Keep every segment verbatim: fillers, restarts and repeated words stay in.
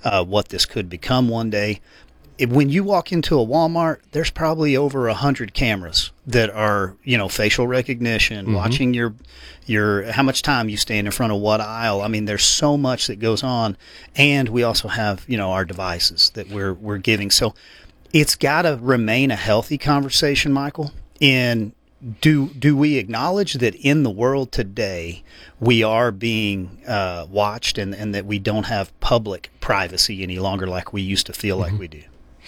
uh, what this could become one day. It, when you walk into a Walmart, there's probably over a hundred cameras that are, you know, facial recognition, mm-hmm. watching your, your, how much time you stand in front of what aisle. I mean, there's so much that goes on, and we also have, you know, our devices that we're we're giving. So it's got to remain a healthy conversation, Michael. In do do we acknowledge that in the world today we are being uh, watched, and and that we don't have public privacy any longer like we used to feel mm-hmm. like we do?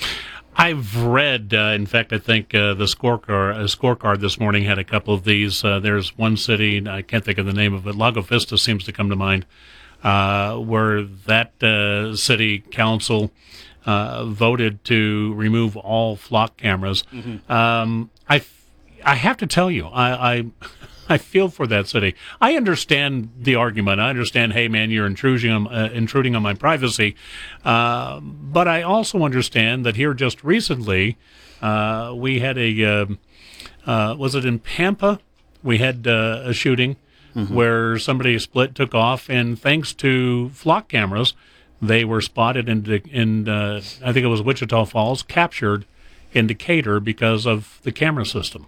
I've read, uh, in fact, I think uh, the scorecard, uh, scorecard this morning had a couple of these. Uh, there's one city, I can't think of the name of it, Lago Vista seems to come to mind, uh, where that uh, city council uh, voted to remove all flock cameras. Mm-hmm. Um, I, I have to tell you, I, I I feel for that city. I understand the argument. I understand, hey, man, you're intruding on, uh, intruding on my privacy. Uh, but I also understand that here just recently, uh, we had a, uh, uh, was it in Pampa? We had uh, a shooting mm-hmm. where somebody split, took off, and thanks to flock cameras, they were spotted in, in uh, I think it was Wichita Falls, captured in Decatur because of the camera system.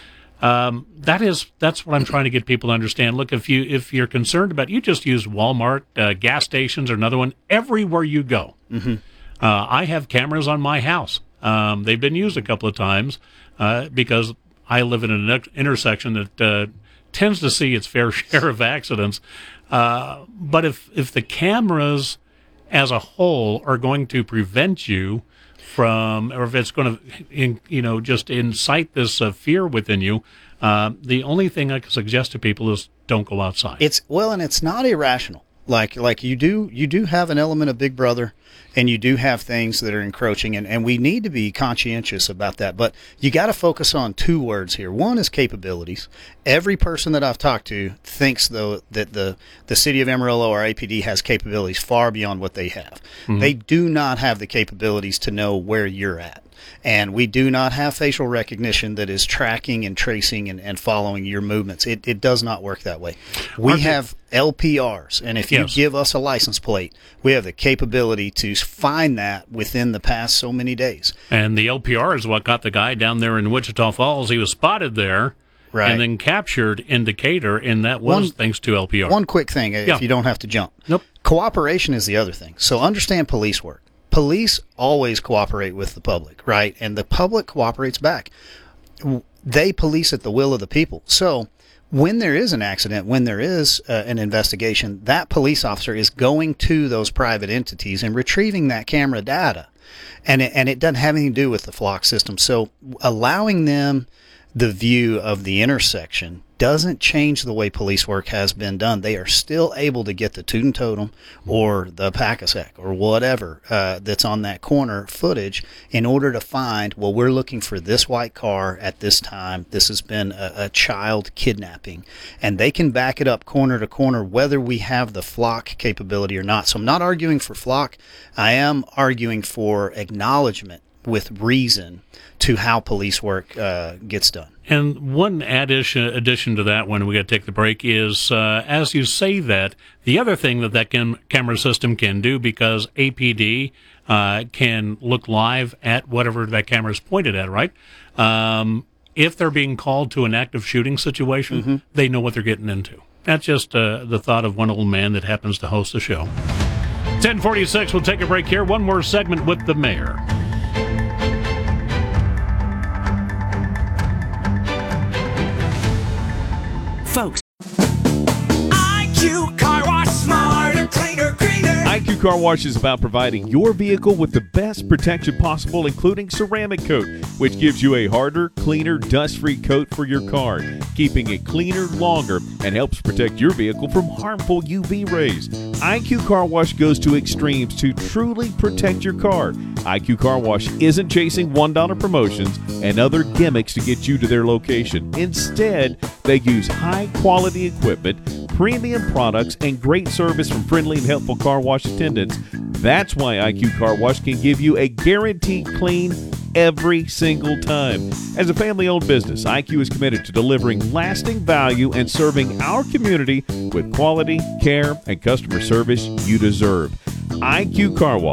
Um, that is, that's what I'm trying to get people to understand. Look, if you, if you're concerned about, you just use Walmart, uh, gas stations or another one, everywhere you go. Mm-hmm. Uh, I have cameras on my house. Um, they've been used a couple of times, uh, because I live in an intersection that, uh, tends to see its fair share of accidents. Uh, but if, if the cameras as a whole are going to prevent you from, or if it's going to, you know, just incite this uh, fear within you, uh, the only thing I can suggest to people is don't go outside. It's well, and it's not irrational. Like like you do you do have an element of Big Brother, and you do have things that are encroaching, and, and we need to be conscientious about that. But you got to focus on two words here. One is capabilities. Every person that I've talked to thinks, though, that the, the city of Amarillo or A P D has capabilities far beyond what they have. Mm-hmm. They do not have the capabilities to know where you're at. And we do not have facial recognition that is tracking and tracing and, and following your movements. It it does not work that way. We Aren't have L P Rs, and if you yes. give us a license plate, we have the capability to find that within the past so many days. And the L P R is what got the guy down there in Wichita Falls. He was spotted there. Right. And then captured in Decatur, and that was one, thanks to L P R. One quick thing, if yeah. you don't have to jump. Nope. Cooperation is the other thing. So understand police work. Police always cooperate with the public, right? And the public cooperates back. They police at the will of the people. So when there is an accident, when there is uh, an investigation, that police officer is going to those private entities and retrieving that camera data. And it, and it doesn't have anything to do with the flock system. So allowing them the view of the intersection doesn't change the way police work has been done. They are still able to get the toot and totem or the Pack-a-Sack or whatever uh, that's on that corner footage in order to find, well, we're looking for this white car at this time. This has been a, a child kidnapping. And they can back it up corner to corner whether we have the flock capability or not. So I'm not arguing for flock. I am arguing for acknowledgement with reason to how police work uh, gets done. And one addition, addition to that, when we got to take the break, is uh, as you say that, the other thing that that cam- camera system can do, because A P D uh, can look live at whatever that camera is pointed at, right? Um, if they're being called to an active shooting situation, mm-hmm. they know what they're getting into. That's just uh, the thought of one old man that happens to host the show. ten forty-six, we'll take a break here. One more segment with the mayor. Folks. I Q Car Wash, smarter, cleaner, greener. I Q Car Wash is about providing your vehicle with the best protection possible, including ceramic coat, which gives you a harder, cleaner, dust-free coat for your car, keeping it cleaner longer and helps protect your vehicle from harmful U V rays. I Q Car Wash goes to extremes to truly protect your car. I Q Car Wash isn't chasing one dollar promotions and other gimmicks to get you to their location. Instead, they use high-quality equipment, premium products, and great service from friendly and helpful car wash attendants. That's why I Q Car Wash can give you a guaranteed clean every single time. As a family-owned business, I Q is committed to delivering lasting value and serving our community with quality, care, and customer service you deserve. I Q Car Wash.